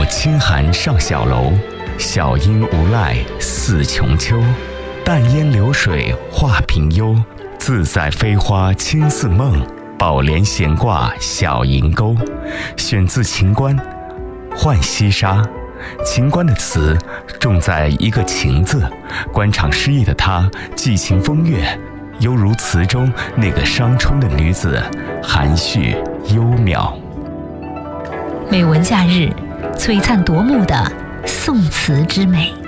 清寒上小楼，小英无赖似穷秋。淡烟流水画平幽，自在飞花轻似梦。宝莲闲挂小银钩。选自秦观《浣溪沙》。秦观的词重在一个情字，官场失意的他寄情风月，犹如词中那个伤春的女子，含蓄幽渺。 美文假日，璀璨夺目的宋词之美。